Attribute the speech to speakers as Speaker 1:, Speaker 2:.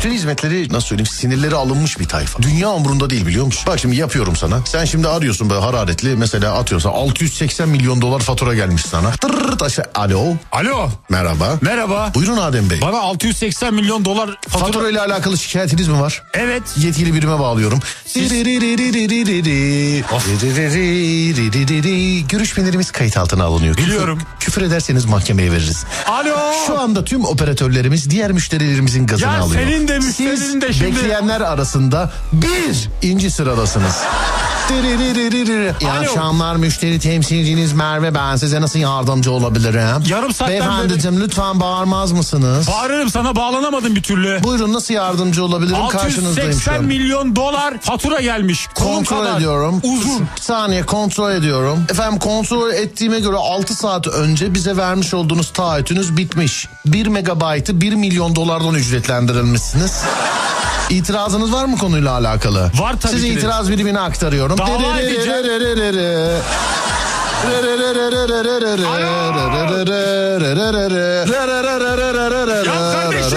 Speaker 1: Müşteri hizmetleri nasıl söyleyeyim, sinirleri alınmış bir tayfa. Dünya umurunda değil, biliyor musun? Bak şimdi yapıyorum sana. Sen şimdi arıyorsun böyle hararetli, mesela atıyorsan 680 milyon dolar fatura gelmiş sana. Tırırt aşağı. Alo.
Speaker 2: Alo.
Speaker 1: Merhaba.
Speaker 2: Merhaba.
Speaker 1: Buyurun Adem Bey.
Speaker 2: Bana 680 milyon dolar
Speaker 1: Fatura ile alakalı şikayetiniz mi var?
Speaker 2: Evet.
Speaker 1: Yetkili birime bağlıyorum. Görüşmelerimiz kayıt altına alınıyor.
Speaker 2: Biliyorum.
Speaker 1: Küfür ederseniz mahkemeye veririz.
Speaker 2: Alo.
Speaker 1: Şu anda tüm operatörlerimiz diğer müşterilerimizin gazını
Speaker 2: Ya
Speaker 1: alıyor.
Speaker 2: senin de müşterinin
Speaker 1: Siz
Speaker 2: de şimdi.
Speaker 1: bekleyenler arasında birinci sıradasınız. İyi akşamlar, müşteri temsilciniz Merve, ben size nasıl yardımcı olabilirim?
Speaker 2: Yarım saatten
Speaker 1: Beyefendiciğim lütfen bağırmaz mısınız?
Speaker 2: Bağırırım, sana bağlanamadım bir türlü.
Speaker 1: Buyurun, nasıl yardımcı olabilirim? Karşınızdayım şu
Speaker 2: 680
Speaker 1: an.
Speaker 2: milyon dolar fatura gelmiş. Kolum
Speaker 1: Kontrol
Speaker 2: kadar
Speaker 1: ediyorum.
Speaker 2: uzun.
Speaker 1: Bir saniye, kontrol ediyorum. Efendim, kontrol ettiğime göre 6 saat önce bize vermiş olduğunuz taahhütünüz bitmiş. 1 megabaytı 1 milyon dolardan ücretlendirilmişsiniz. İtirazınız var mı konuyla alakalı?
Speaker 2: Var tabii
Speaker 1: Size
Speaker 2: ki de.
Speaker 1: itiraz birimine aktarıyorum.
Speaker 2: Dava edeceğim. Ya kardeşim.